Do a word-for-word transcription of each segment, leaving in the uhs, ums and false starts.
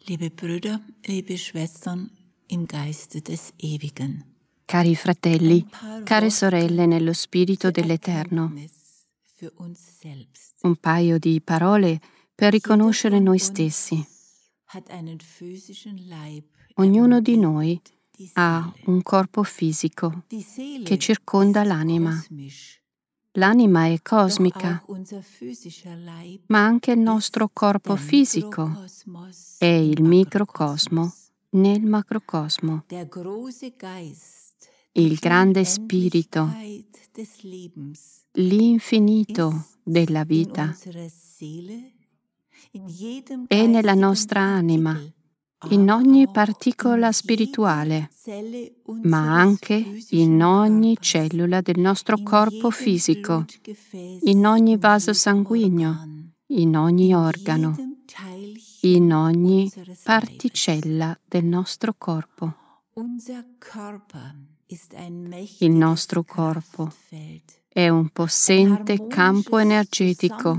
Liebe Brüder, liebe Schwestern im Geiste des Ewigen. Cari fratelli, care sorelle nello spirito dell'Eterno, un paio di parole per riconoscere noi stessi. Ognuno di noi ha un corpo fisico che circonda l'anima. L'anima è cosmica, ma anche il nostro corpo fisico è il microcosmo nel macrocosmo. Il grande spirito, l'infinito della vita è nella nostra anima, in ogni particola spirituale, ma anche in ogni cellula del nostro corpo fisico, in ogni vaso sanguigno, in ogni organo, in ogni particella del nostro corpo. Il nostro corpo è un possente campo energetico,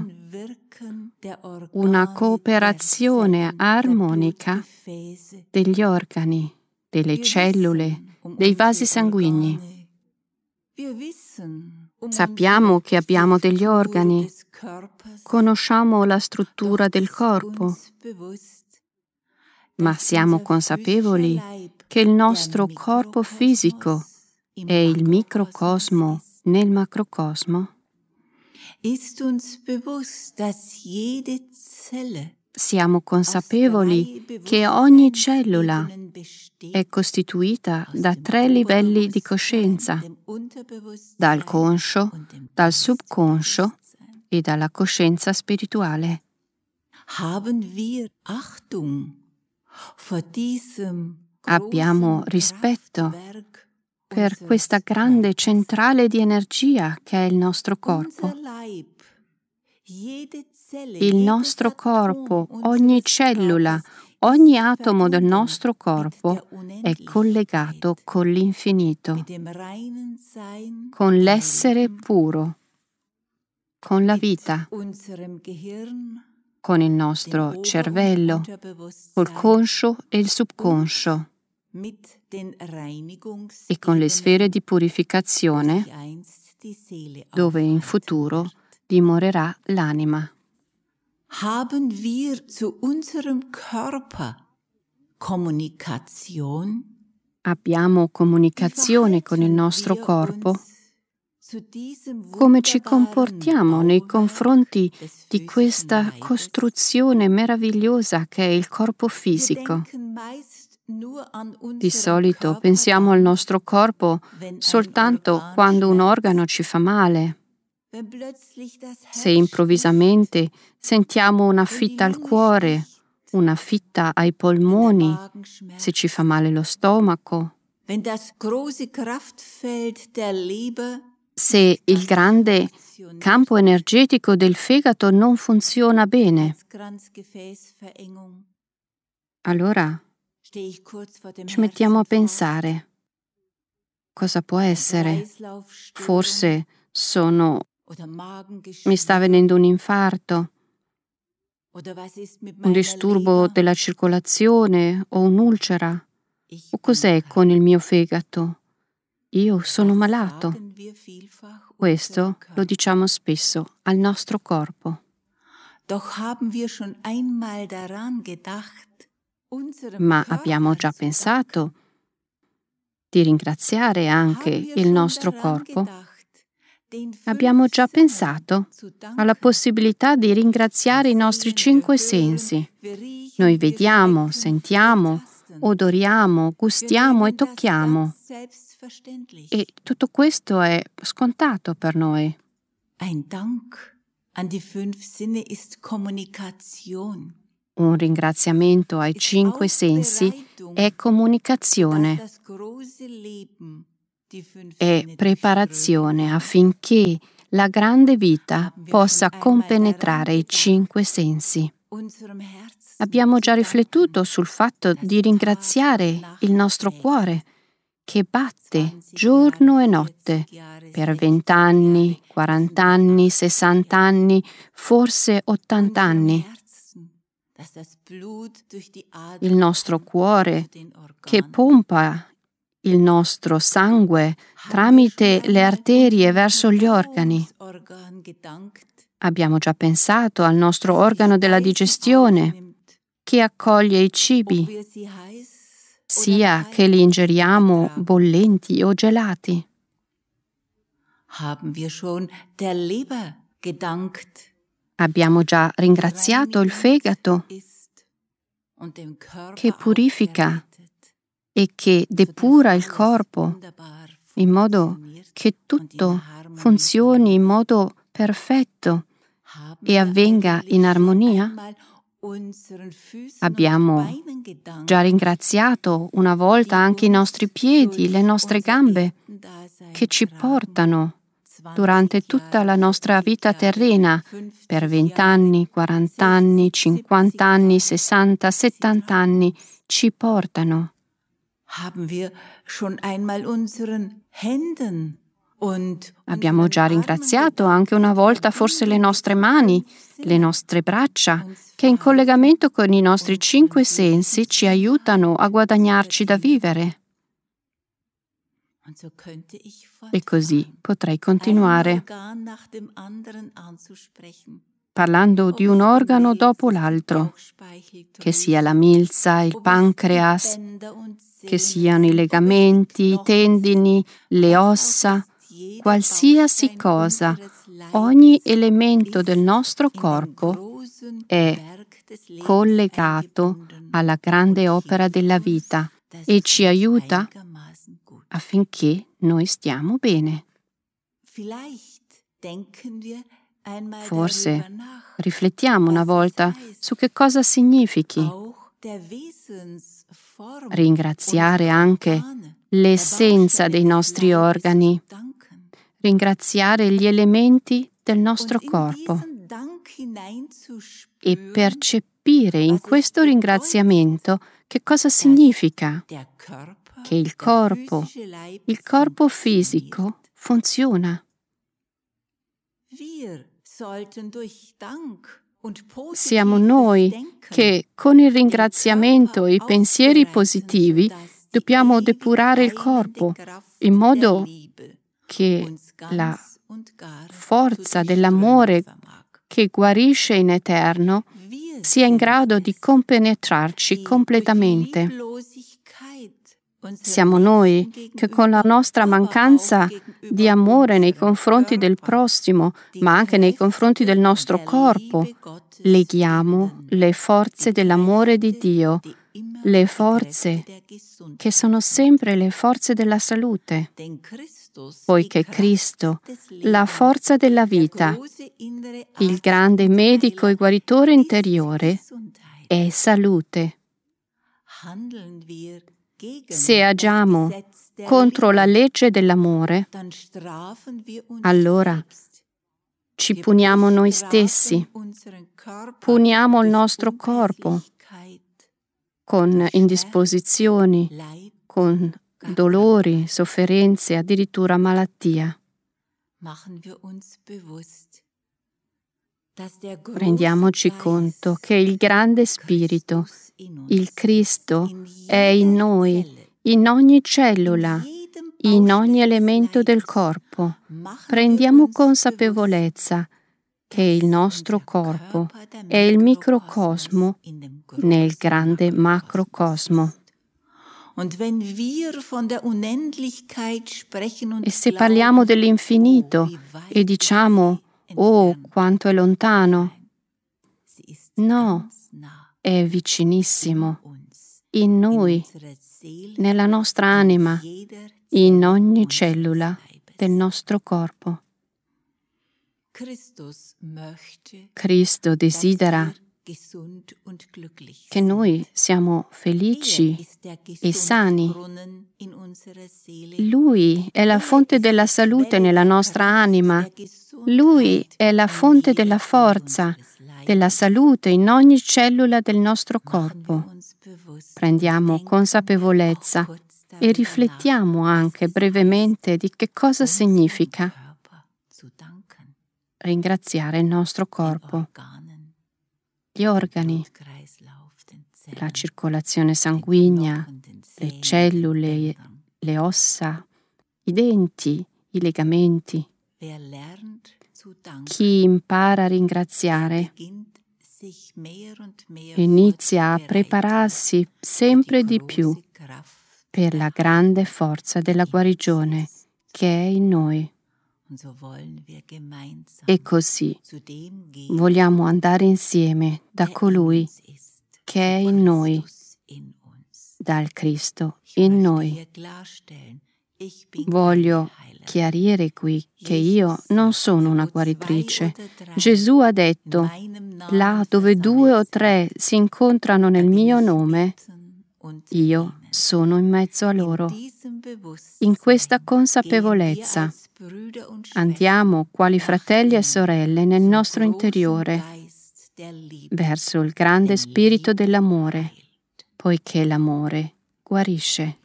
una cooperazione armonica degli organi, delle cellule, dei vasi sanguigni. Sappiamo che abbiamo degli organi, conosciamo la struttura del corpo, ma siamo consapevoli che il nostro corpo fisico è il microcosmo nel macrocosmo? Siamo consapevoli che ogni cellula è costituita da tre livelli di coscienza, dal conscio, dal subconscio e dalla coscienza spirituale. Abbiamo rispetto per questa grande centrale di energia che è il nostro corpo. Il nostro corpo, ogni cellula, ogni atomo del nostro corpo è collegato con l'infinito, con l'essere puro, con la vita, con il nostro cervello, col conscio e il subconscio, e con le sfere di purificazione dove in futuro dimorerà l'anima. Haben wir zu unserem Körper Kommunikation? Abbiamo comunicazione con il nostro corpo? Come ci comportiamo nei confronti di questa costruzione meravigliosa che è il corpo fisico? Di solito pensiamo al nostro corpo soltanto quando un organo ci fa male. Se improvvisamente sentiamo una fitta al cuore, una fitta ai polmoni, se ci fa male lo stomaco, se il grande campo energetico del fegato non funziona bene, allora ci mettiamo a pensare: cosa può essere? Forse sono mi sta venendo un infarto, un disturbo della circolazione o un'ulcera? O cos'è con il mio fegato? Io sono malato. Questo lo diciamo spesso al nostro corpo. Ma abbiamo già pensato di ringraziare anche il nostro corpo? Abbiamo già pensato alla possibilità di ringraziare i nostri cinque sensi. Noi vediamo, sentiamo, odoriamo, gustiamo e tocchiamo. E tutto questo è scontato per noi. Ein Dank an die fünf Sinne ist Kommunikation. Un ringraziamento ai cinque sensi è comunicazione, è preparazione affinché la grande vita possa compenetrare i cinque sensi. Abbiamo già riflettuto sul fatto di ringraziare il nostro cuore, che batte giorno e notte per vent'anni, quarant'anni, sessant'anni, forse ottant'anni. il nostro cuore che pompa il nostro sangue tramite le arterie verso gli organi. Abbiamo già pensato al nostro organo della digestione che accoglie i cibi, sia che li ingeriamo bollenti o gelati. Abbiamo già ringraziato il fegato che purifica e che depura il corpo in modo che tutto funzioni in modo perfetto e avvenga in armonia. Abbiamo già ringraziato una volta anche i nostri piedi, le nostre gambe, che ci portano durante tutta la nostra vita terrena, per vent'anni, quarant'anni, cinquant'anni, sessanta, settant'anni, ci portano. Abbiamo già ringraziato anche una volta forse le nostre mani, le nostre braccia, che in collegamento con i nostri cinque sensi ci aiutano a guadagnarci da vivere. E così potrei continuare, parlando di un organo dopo l'altro, che sia la milza, il pancreas, che siano i legamenti, i tendini, le ossa, qualsiasi cosa, ogni elemento del nostro corpo è collegato alla grande opera della vita e ci aiuta affinché noi stiamo bene. Forse riflettiamo una volta su che cosa significhi ringraziare anche l'essenza dei nostri organi, ringraziare gli elementi del nostro corpo e percepire in questo ringraziamento che cosa significa che il corpo, il corpo fisico funziona. Siamo noi che con il ringraziamento e i pensieri positivi dobbiamo depurare il corpo in modo che la forza dell'amore che guarisce in eterno sia in grado di compenetrarci completamente. Siamo noi che con la nostra mancanza di amore nei confronti del prossimo, ma anche nei confronti del nostro corpo, leghiamo le forze dell'amore di Dio, le forze che sono sempre le forze della salute, poiché Cristo, la forza della vita, il grande medico e guaritore interiore, è salute. Se agiamo contro la legge dell'amore, allora ci puniamo noi stessi, puniamo il nostro corpo con indisposizioni, con dolori, sofferenze, addirittura malattia. Rendiamoci conto che il grande Spirito, il Cristo, è in noi, in ogni cellula, in ogni elemento del corpo. Prendiamo consapevolezza che il nostro corpo è il microcosmo nel grande macrocosmo. E se parliamo dell'infinito e diciamo «Oh, quanto è lontano!» No, è vicinissimo, in noi, nella nostra anima, in ogni cellula del nostro corpo. Cristo desidera che noi siamo felici e sani. Lui è la fonte della salute nella nostra anima. Lui è la fonte della forza, della salute in ogni cellula del nostro corpo. Prendiamo consapevolezza e riflettiamo anche brevemente di che cosa significa ringraziare il nostro corpo, gli organi, la circolazione sanguigna, le cellule, le ossa, i denti, i legamenti. Chi impara a ringraziare inizia a prepararsi sempre di più per la grande forza della guarigione che è in noi. E così vogliamo andare insieme da colui che è in noi, dal Cristo in noi. Voglio chiarire qui che io non sono una guaritrice. Gesù ha detto: là dove due o tre si incontrano nel mio nome, io sono in mezzo a loro. In questa consapevolezza andiamo quali fratelli e sorelle nel nostro interiore verso il grande spirito dell'amore, poiché l'amore guarisce.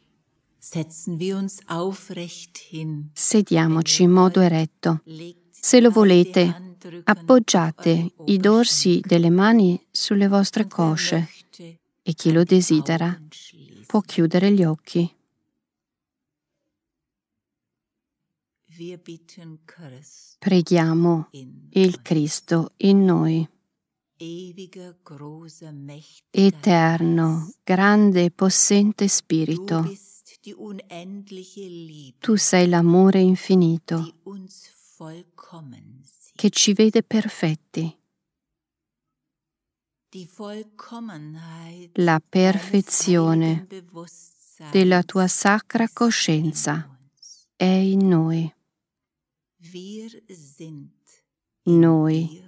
Sediamoci in modo eretto. Se lo volete, appoggiate i dorsi delle mani sulle vostre cosce e chi lo desidera può chiudere gli occhi. Preghiamo il Cristo in noi. Eterno, grande e possente Spirito, tu sei l'amore infinito che ci vede perfetti. La perfezione della tua sacra coscienza è in noi. Noi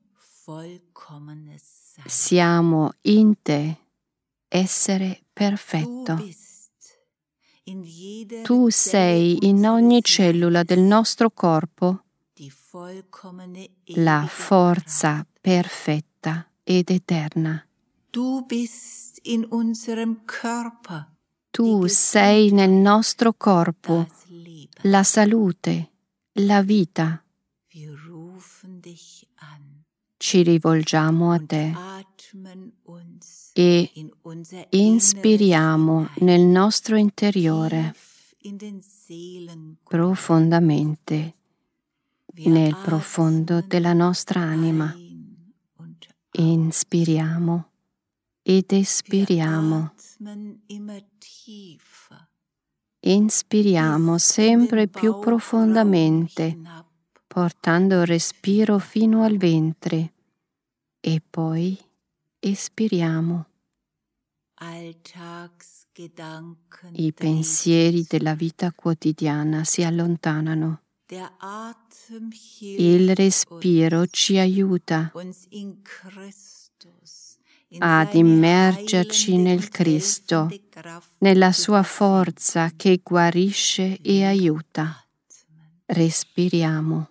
siamo in te, essere perfetto. Tu sei in ogni cellula del nostro corpo la forza perfetta ed eterna. Tu sei nel nostro corpo la salute, la vita. Ci rivolgiamo a te e inspiriamo nel nostro interiore profondamente nel profondo della nostra anima. Inspiriamo ed espiriamo. Inspiriamo sempre più profondamente, portando il respiro fino al ventre e poi espiriamo. I pensieri della vita quotidiana si allontanano. Il respiro ci aiuta ad immergerci nel Cristo, nella sua forza che guarisce e aiuta. Respiriamo.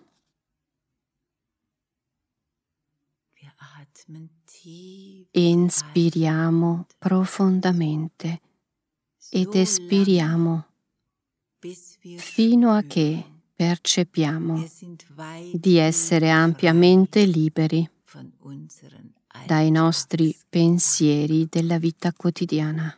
Inspiriamo profondamente ed espiriamo fino a che percepiamo di essere ampiamente liberi dai nostri pensieri della vita quotidiana.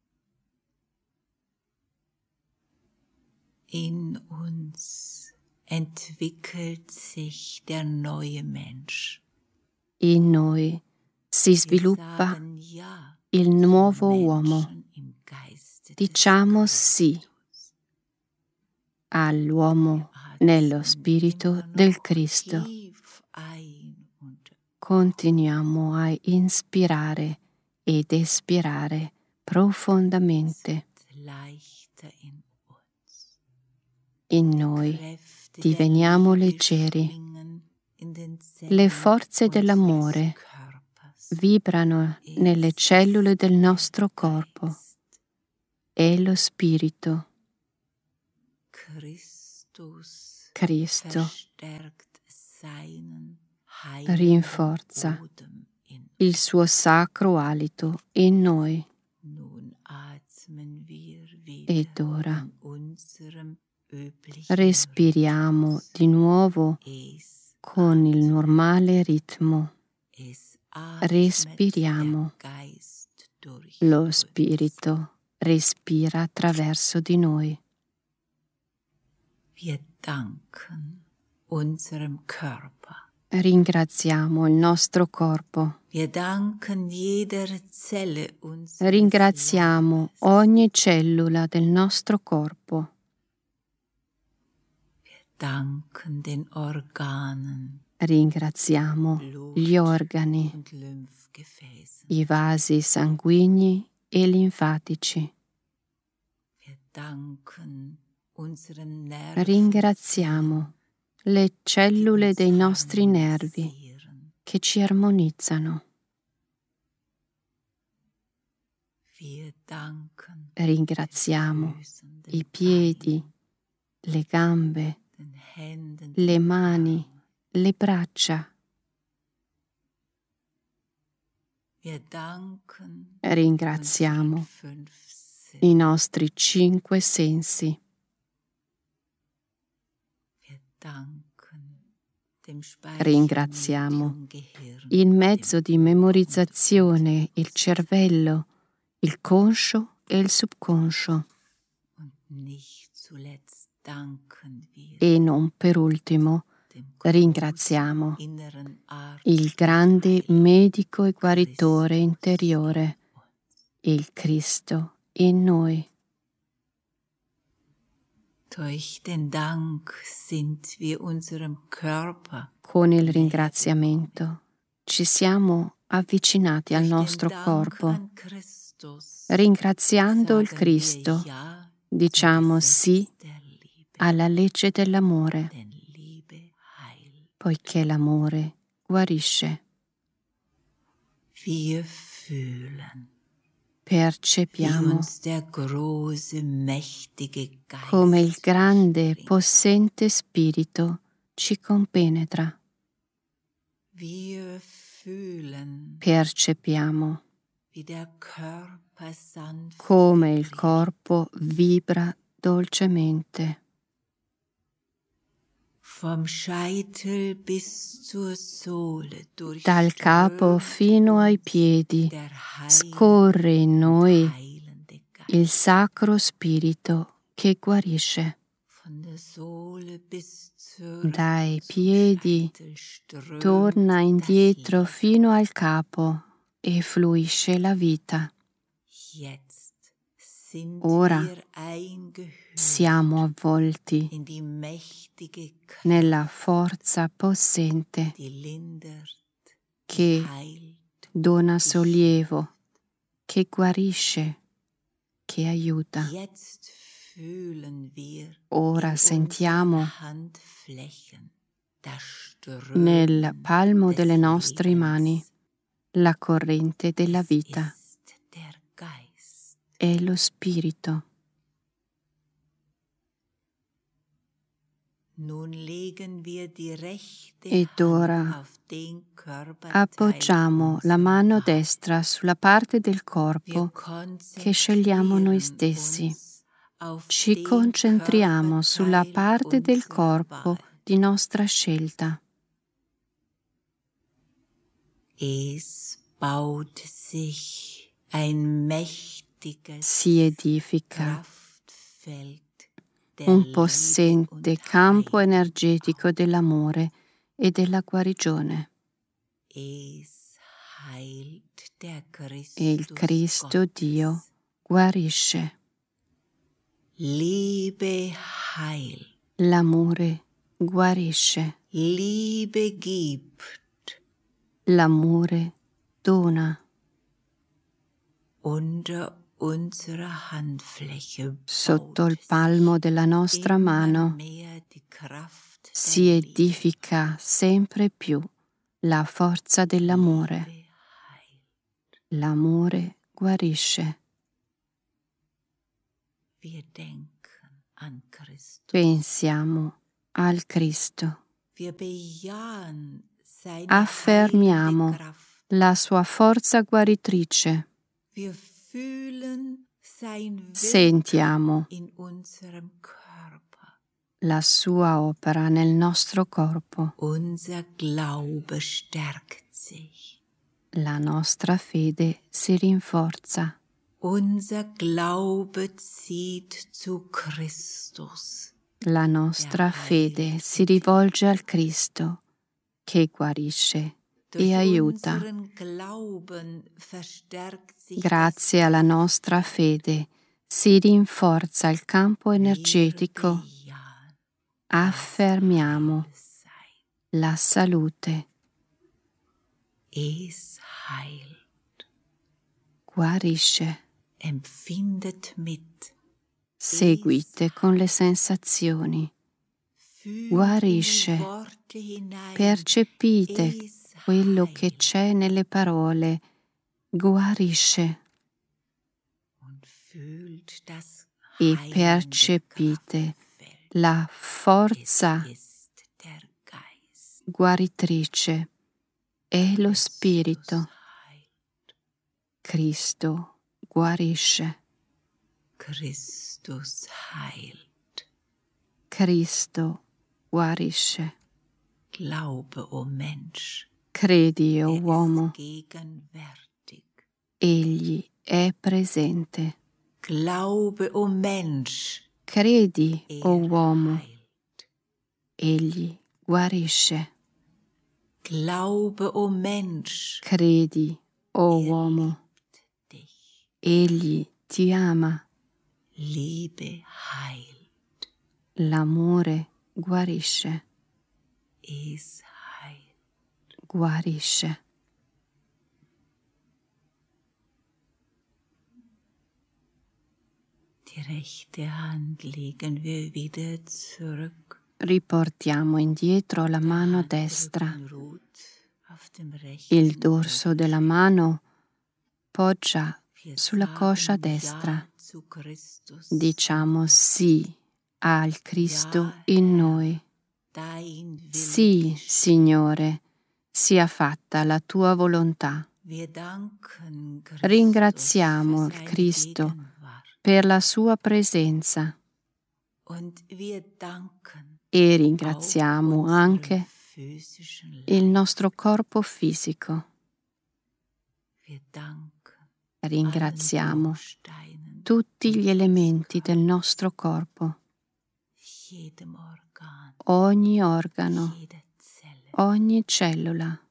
In uns entwickelt sich der neue Mensch. In noi si sviluppa il nuovo uomo. Diciamo sì all'uomo nello spirito del Cristo. Continuiamo a inspirare ed espirare profondamente. In noi diveniamo leggeri. Le forze dell'amore vibrano nelle cellule del nostro corpo e lo spirito. Cristo rinforza il suo sacro alito in noi. Ed ora respiriamo di nuovo con il normale ritmo. Respiriamo Lo Spirito respira attraverso di noi. Wir danken unserem Körper. Ringraziamo il nostro corpo. Wir danken jeder Zelle unseres Ringraziamo Leibes. ogni cellula del nostro corpo. Wir danken den Organen, Ringraziamo gli organi, und Lymphgefäßen. i vasi sanguigni e linfatici. Wir danken unseren Nerven. Ringraziamo le cellule dei nostri nervi che ci armonizzano. Wir danken Ringraziamo den Füßen, den i piedi, le gambe, den Händen, le den mani, Armen. le braccia. Wir danken Ringraziamo unseren fünf Sinnen. i nostri cinque sensi. Wir danken dem Ringraziamo Speichermedium-Gehirn, il mezzo dem di memorizzazione, il cervello, il conscio e il subconscio. Und nicht zuletzt danken wir E non per ultimo dem ringraziamo großen inneren Arzt il grande und medico e guaritore Christus interiore, in uns. il Cristo in noi. Durch den Dank sind wir unserem Körper. Con il ringraziamento ci siamo avvicinati al Durch den nostro Dank corpo. an Christus Ringraziando il sagen wir Cristo, Ja diciamo zum Gesetz sì der Liebe, alla legge dell'amore, denn Liebe heilt. poiché l'amore guarisce. Wir fühlen, wie Percepiamo uns der große, mächtige Geist come il grande, durchdringt. possente Spirito ci compenetra. Wir fühlen, Percepiamo wie der Körper sanft come il vibriert. corpo vibra dolcemente. Vom Scheitel bis zur Sohle Dal capo durchströmt fino ai uns piedi der scorre in noi heilende Geist. il Sacro Spirito che guarisce. Von der Sohle bis zur Dai zum piedi Scheitel strömt torna das indietro Leben. fino al capo e fluisce la vita. Jetzt sind Ora wir eingehüllt siamo avvolti in die mächtige Kraft, nella forza possente die lindert, che die heilt. dona sollievo, che guarisce, che aiuta. Jetzt fühlen wir Ora in sentiamo unseren Handflächen das nel Strömen palmo des delle nostre mani Lebens. la corrente della Es vita. ist der Geist. È lo Spirito. Nun legen wir die rechte Ed ora Hand auf den Körperteil appoggiamo la unserer mano Wahl. destra sulla parte del Wir corpo che scegliamo noi konzentrieren stessi. uns auf Ci den concentriamo sulla Körperteil parte del unserer corpo Wahl. di nostra scelta. Es baut sich ein mächtiges Si edifica Kraftfeld der un Liebe possente und campo Heilung energetico auf. dell'amore e della guarigione. Es heilt der E il Christus Cristo Dio Gottes. guarisce. Liebe heilt, L'amore guarisce. Liebe gibt. L'amore dona. Unter unserer Handfläche Sotto baut il palmo della sich nostra immer mano mehr die Kraft si der Liebe. edifica sempre più la forza dell'amore. Liebe heilt. L'amore guarisce. Wir denken an Christus. Pensiamo al Cristo. Wir bejahen seine Affermiamo heilende Kraft. la sua forza guaritrice. Wir fühlen sein Wirken Sentiamo in unserem Körper. la sua opera nel nostro corpo. Unser Glaube stärkt sich. La nostra fede si rinforza. Unser Glaube zieht zu Christus. La nostra fede si rivolge al Cristo che guarisce e aiuta. Grazie alla nostra fede si rinforza il campo energetico. Affermiamo la salute. Es heilt. Guarisce. Empfindet mit. Seguite con le sensazioni. Guarisce. Percepite quello che c'è nelle parole. Guarisce. E percepite la forza guaritrice. È lo Spirito. Cristo guarisce. Christus heilt. Cristo guarisce. Glaube, o Mensch. Credi, o uomo. Gegenwärtig. Egli è presente. Glaube, o Mensch. Credi, o uomo. Egli guarisce. Glaube, o Mensch. Credi, o uomo. Egli ti ama. Liebe heilt. L'amore guarisce. Es heilt. Guarisce. Die rechte Hand legen wir wieder zurück. Riportiamo indietro la mano destra. Il dorso della mano poggia sulla coscia destra. Diciamo sì al Cristo in noi. Sì, Signore, sia fatta la tua volontà. Ringraziamo il Cristo per la sua presenza e ringraziamo anche il nostro corpo fisico. Ringraziamo tutti gli elementi del nostro corpo, ogni organo, ogni cellula.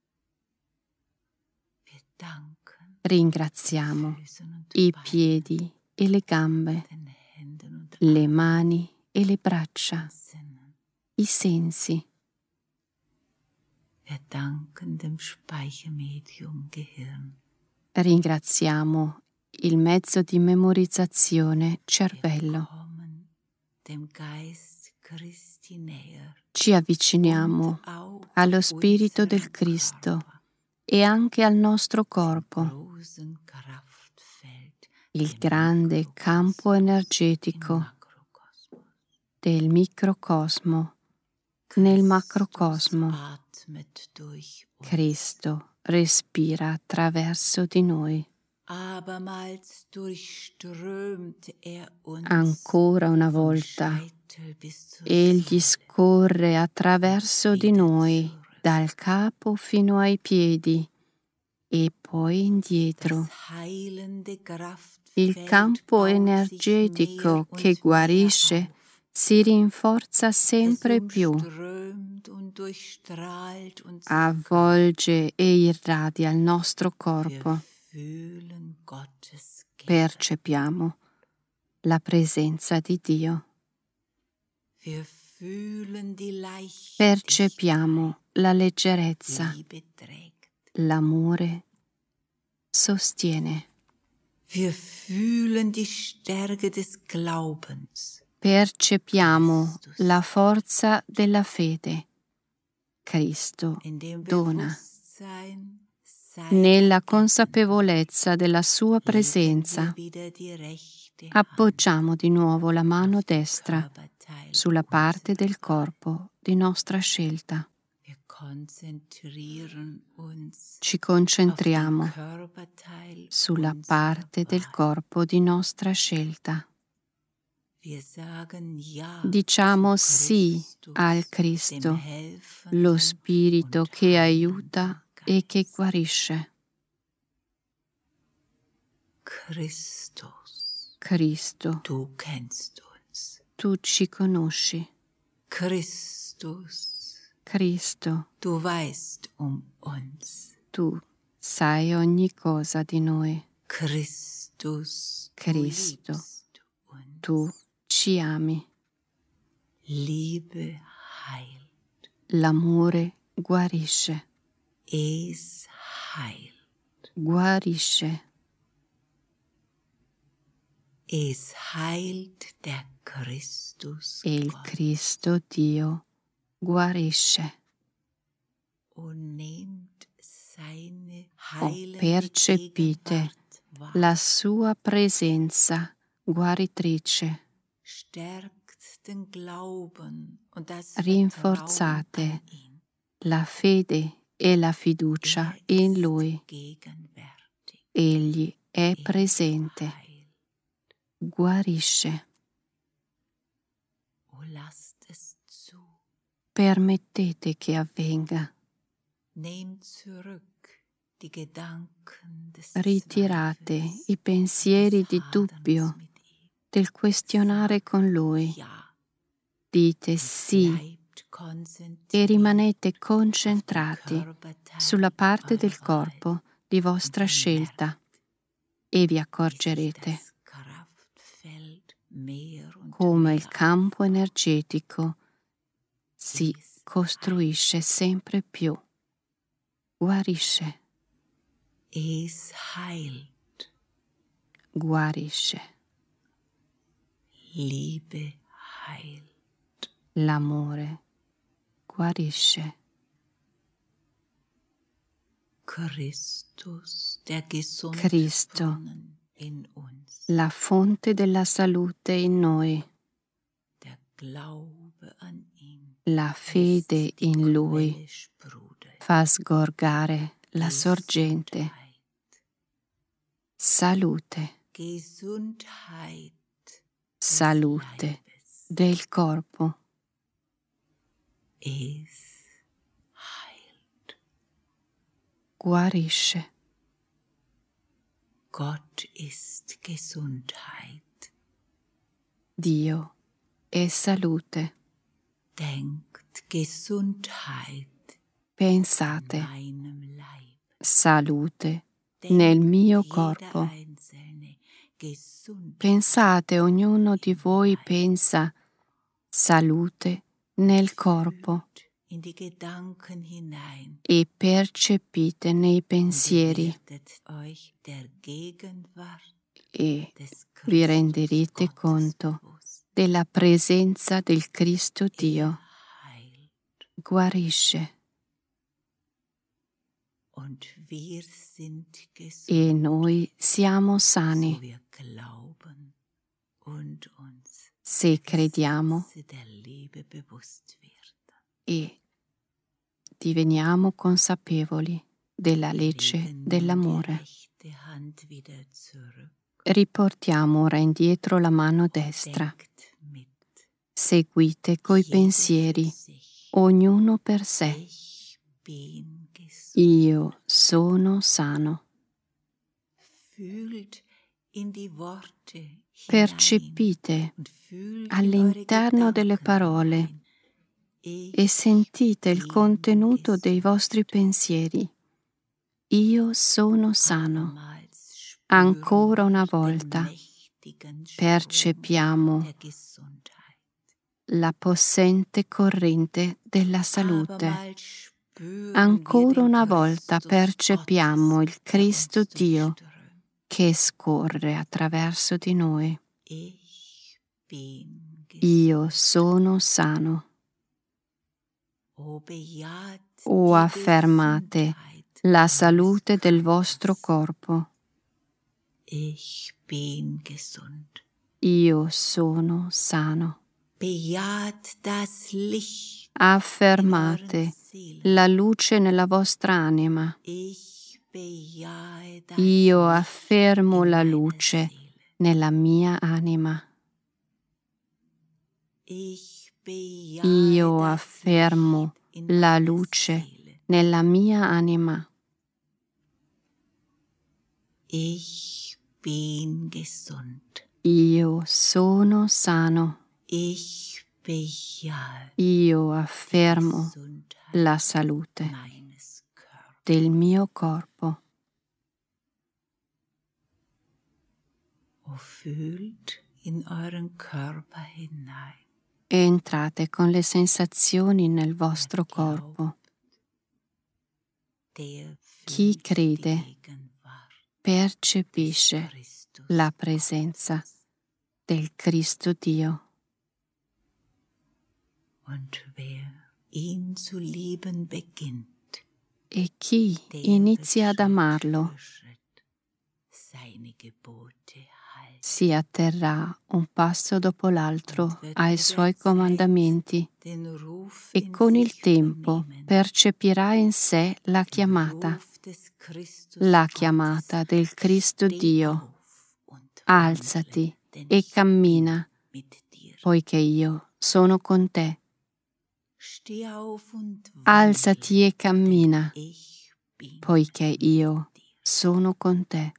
Ringraziamo i piedi e le gambe, le mani e le braccia, i sensi. Ringraziamo il mezzo di memorizzazione cervello. Ci avviciniamo allo Spirito del Cristo e anche al nostro corpo. Il grande campo energetico del microcosmo nel macrocosmo. Cristo respira attraverso di noi. Ancora una volta, Egli scorre attraverso di noi, dal capo fino ai piedi e poi indietro. Il campo energetico che guarisce si rinforza sempre più, avvolge e irradia il nostro corpo. Percepiamo la presenza di Dio. Percepiamo la leggerezza. L'amore sostiene. Percepiamo la forza della fede. Cristo dona. Nella consapevolezza della sua presenza, appoggiamo di nuovo la mano destra sulla parte del corpo di nostra scelta. Ci concentriamo sulla parte del corpo di nostra scelta. Diciamo sì al Cristo, lo Spirito che aiuta e che guarisce. Christus, Cristo, du kennst uns. tu ci conosci. Christus, Cristo, du weißt um uns. tu sai ogni cosa di noi. Christus, Cristo, du liebst uns. tu ci ami. Liebe heilt. L'amore guarisce. Es heilt. Guarisce. Es heilt der Christus E il Gott. Cristo Dio guarisce. O nehmt seine O heilende percepite Gegenwart wahr. la sua presenza guaritrice. Stärkt den Glauben und das Rinforzate Vertrauen an ihn. la fede e la fiducia Er in ist Lui. gegenwärtig. Egli è Er presente, heilt. guarisce. O lasst es zu. Permettete che avvenga. Nehmt zurück die Gedanken des Ritirate Zweifels, i pensieri des di Haderns dubbio, mit ihm. del questionare con Lui. Ja, Dite sì bleibt konzentriert e rimanete auf die concentrati Körperteile sulla parte del eurer corpo Wahl di und vostra scelta bemerkt, e vi wie sich accorgerete das Kraftfeld mehr und come il mehr campo energetico si Es costruisce sempre più. Guarisce, Es heilt. guarisce. Liebe heilt. L'amore guarisce. Christus, der Cristo, Gesundbrunnen in uns. la fonte della salute in noi, Der Glaube an ihn. la fede lässt die in Lui Quelle sprudeln. fa sgorgare la Gesundheit. sorgente. Salute, Gesundheit des salute Leibes. del corpo. Es heilt. Guarisce. Gott ist Gesundheit. Dio è salute. Denkt Gesundheit Pensate in meinem Leib. salute Denkt nel mio jeder corpo. Einzelne Gesundheit. Pensate, ognuno di voi pensa salute nel corpo In die Gedanken hinein. e percepite nei Und ihr pensieri werdet euch der Gegenwart e des vi Christus renderete Gottes conto bewusst. della presenza del Cristo Dio. Er heilt. Guarisce Und wir sind gesund, e noi siamo sani so wir glauben und uns se crediamo Gesetze der Liebe bewusst werden. e diveniamo consapevoli della Wir legge legen nun die dell'amore. rechte Hand wieder zurück. Riportiamo ora indietro la mano destra. Denkt mit. Seguite coi Jeder pensieri, für sich. ognuno per sé. Ich bin gesund. Io sono sano. Fühlt in die Worte hinein Percepite und fühlt in all'interno eure delle Gedanken parole hinein. Ich e sentite il bin contenuto dei gesund. vostri pensieri. Io sono sano. Abermals spüren Ancora una wir den volta mächtigen Strom percepiamo der Gesundheit. la possente corrente della salute. Abermals spüren Ancora wir den una volta Christus percepiamo Gottes, il der uns Cristo Dio durchströmt. che scorre attraverso di noi. Ich bin Io gesund. sono sano. O bejaht O die affermate Gesundheit la eures salute del Körpers. vostro corpo. Ich bin gesund. Io sono sano. Bejaht das Licht Affermate in euren Seelen. la luce nella vostra anima. Ich bejahe das Io Licht affermo in la meiner luce Seele. nella mia anima. Ich bejahe Io das affermo Licht in la meiner luce Seele. nella mia anima. Ich bin gesund. Io sono sano. Ich bejahe Io affermo la salute meines Körpers. del mio corpo. O fühlt in euren Körper hinein. Entrate con le sensazioni nel vostro corpo. Der Chi fühlt crede die Gegenwart percepisce des Christus la presenza del Cristo Dio. Und wer ihn zu lieben beginnt, E chi der inizia wird ad amarlo Schritt für Schritt seine Gebote halten. si atterrà un passo dopo l'altro Und wird ai mit suoi der Zeit comandamenti den Ruf e in con il sich tempo vernehmen, percepirà in sé la den chiamata, Ruf des Christus la Gottes. chiamata del Cristo Steh Dio. auf und Alzati wandle, denn e ich cammina, bin mit dir. poiché io sono con te. Steh auf und Alzati wandle, e cammina, denn ich bin poiché io mit dir. sono con te.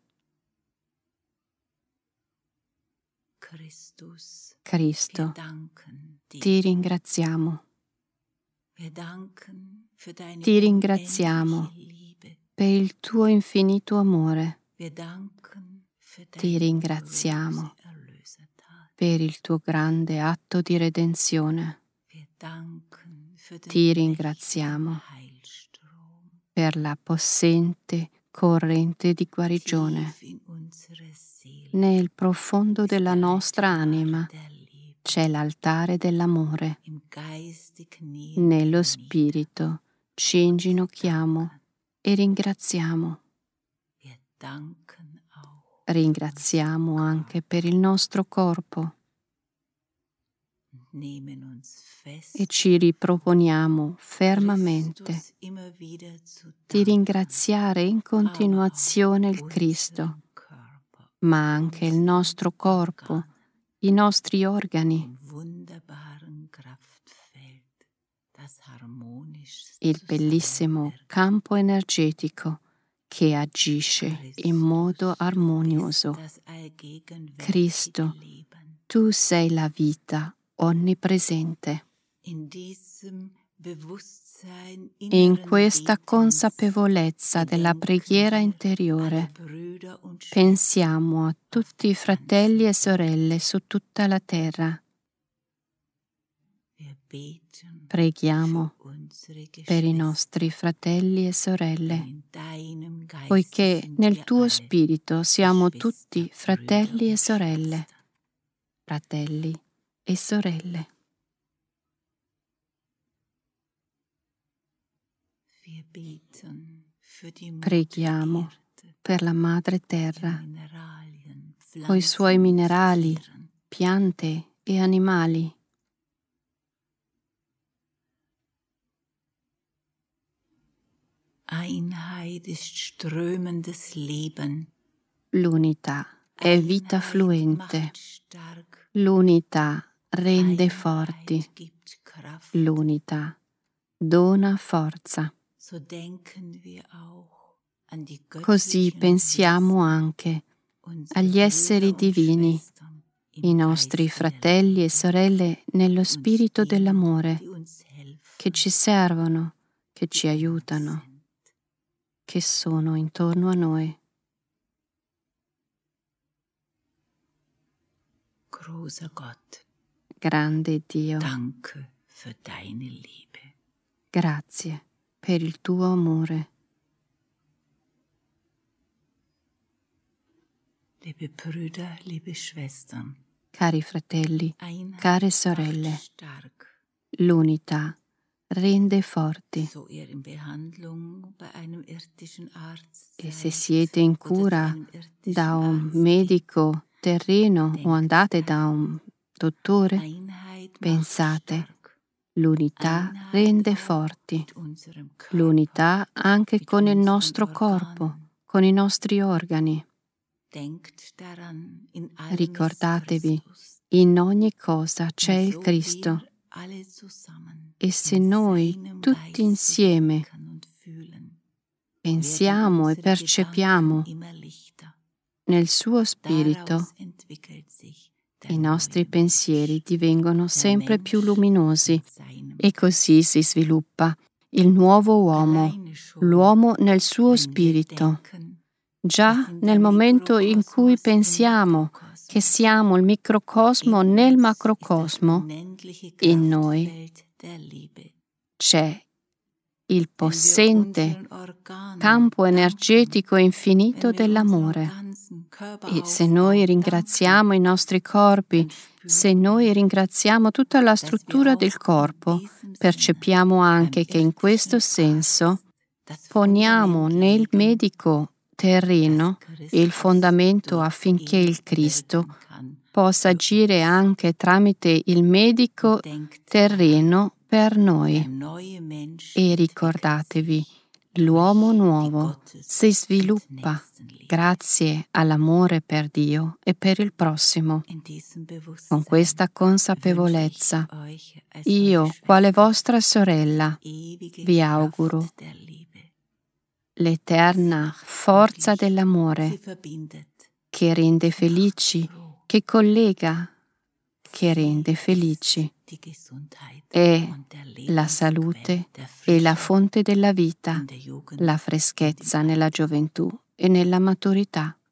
Christus, wir Cristo, danken dir. ti ringraziamo. Wir danken für deine Ti ringraziamo unendliche Liebe. per il tuo infinito amore. Wir danken für Ti deine ringraziamo große Erlösertat. per il tuo grande atto di redenzione. Wir danken für den Ti ringraziamo mächtigen Heilstrom per la possente corrente di guarigione. tief in unsere Seele. Nel profondo della Der nostra Altar anima der Liebe. c'è l'altare dell'amore. Im Geiste knien Nello wir spirito ci inginocchiamo e ringraziamo. Wir danken auch Ringraziamo anche per il nostro corpo und nehmen uns fest, e ci riproponiamo fermamente Christus immer wieder zu di danken, ringraziare in continuazione il aber auch Cristo, unseren Körper, ma anche il nostro corpo, i nostri organi, im wunderbaren Kraftfeld, das harmonisch il bellissimo campo energetico che agisce in modo armonioso. Cristo, tu sei la vita onnipresente. In questa consapevolezza della preghiera interiore, pensiamo a tutti i fratelli e sorelle su tutta la terra. Preghiamo per i nostri fratelli e sorelle, poiché nel tuo spirito siamo tutti fratelli e sorelle, fratelli e sorelle. Preghiamo per la Madre Terra, coi suoi minerali, piante e animali. Einheit ist strömendes Leben. L'unità è vita fluente. L'unità rende forti. L'unità dona forza. Così pensiamo anche agli esseri divini, i nostri fratelli e sorelle nello spirito dell'amore, che ci servono, che ci aiutano, che sono intorno a noi. Großer Gott, grande Dio, danke für deine Liebe. Grazie per il tuo amore. Liebe Brüder, liebe Schwestern, cari fratelli, care sorelle, l'unità rende forti. E se siete in cura da un medico terreno o andate da un dottore, pensate, l'unità rende forti. L'unità anche con il nostro corpo, con i nostri organi. Ricordatevi, in ogni cosa c'è il Cristo. E se noi tutti insieme pensiamo e percepiamo nel suo spirito, i nostri pensieri divengono sempre più luminosi e così si sviluppa il nuovo uomo, l'uomo nel suo spirito. Già nel momento in cui pensiamo che siamo il microcosmo nel macrocosmo, in noi c'è il possente campo energetico infinito dell'amore. E se noi ringraziamo i nostri corpi, se noi ringraziamo tutta la struttura del corpo, percepiamo anche che in questo senso poniamo nel medico terreno il fondamento affinché il Cristo possa agire anche tramite il medico terreno per noi. E ricordatevi, l'uomo nuovo si sviluppa grazie all'amore per Dio e per il prossimo. Con questa consapevolezza, io, quale vostra sorella, vi auguro l'eterna forza dell'amore che rende felici, che collega, che rende felici. È la salute e la fonte della vita, la freschezza nella gioventù e nella maturità.